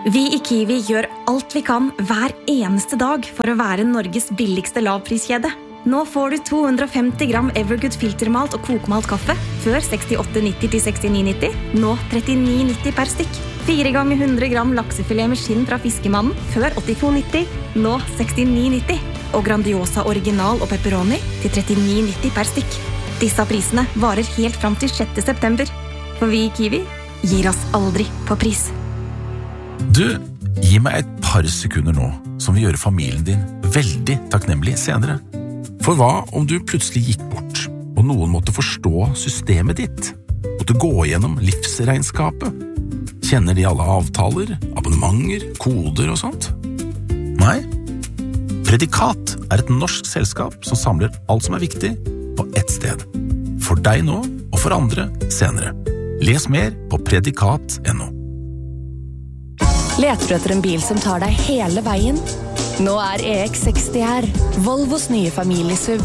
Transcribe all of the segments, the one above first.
Vi i Kiwi gjør alt vi kan hver eneste dag for å være Norges billigste lavpriskjede. Nå får du 250 gram Evergood filtermalt og kokmalt kaffe før 68,90 til 69,90. Nå 39,90 per stykk. 4 ganger 100 gram laksefilet med skinn fra fiskemannen før 82,90. Nå 69,90. Og Grandiosa original og pepperoni til 39,90 per stykk. Disse prisene varer helt fram til 6. september. For vi i Kiwi gir oss aldri på pris. Du, gi meg et par sekunder nå, som vil gjøre familien din veldig takknemlig senere. For hva om du plutselig gikk bort, og noen måtte forstå systemet ditt? Måtte gå gjennom livsregnskapet? Kjenner de alle avtaler, abonnementer, koder og sånt? Nei? Predikat er et norsk selskap som samler alt som er viktig på ett sted. For deg nå, og for andre senere. Les mer på predikat.no. Leter du etter en bil som tar deg hele veien? Nå er EX60 her, Volvos nye familiesuv.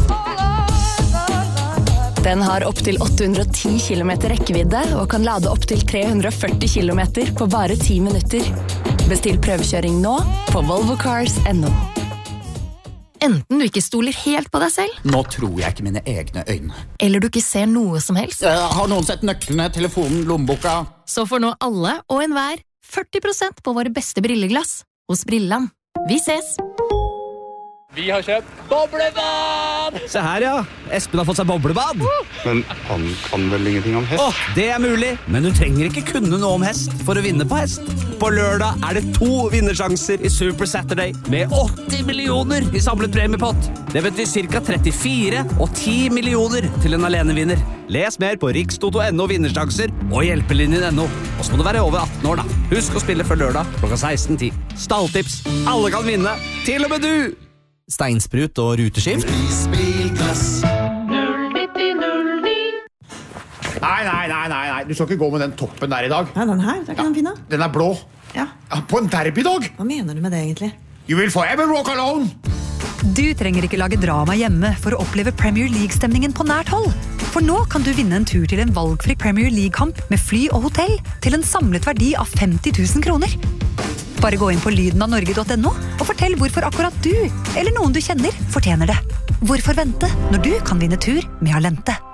Den har opp til 810 km rekkevidde og kan lade opp til 340 km på bare 10 minutter. Bestill prøvekjøring nå på volvocars.no. Enten du ikke stoler helt på deg selv. Nå tror jeg ikke mine egne øyne. Eller du ikke ser noe som helst. Har noen sett nøklene, telefonen, lommeboka? Så får nå alle og enhver 40% på våre beste brilleglass hos Brilland. Vi ses! Vi har kjøpt boblebad! Se her, ja. Espen har fått seg boblebad. Men han kan vel ingenting om hest? Det er mulig, men du trenger ikke kunne noe om hest for å vinne på hest. På lørdag er det 2 vinnersjanser i Super Saturday med 80 millioner i samlet premiepott. Det betyr ca. 34 og 10 millioner til en alenevinner. Les mer på rikstoto.no vinnersjanser og hjelpelinjen.no. Og så må du være over 18 år da. Husk å spille før lørdag klokka 16:10. Stalltips. Alle kan vinne. Til og med du! Steinsprut og ruteskift. Spilglass. 09009. Nei. Du skal ikke gå med den toppen der i dag. Nei, den her, det er ikke den fine. Den er blå. Ja. På en derbydag. Hva mener du med det egentlig? You will forever walk alone. Du trenger ikke lage drama hjemme for å oppleve Premier League-stemningen på nært hold. For nå kan du vinne en tur til en valgfri Premier League-kamp med fly og hotell til en samlet verdi av 50 000 kroner. Bare gå inn på lydenavnorge.no og fortell hvorfor akkurat du, eller noen du kjenner, fortjener det. Hvorfor vente når du kan vinne tur med Alente?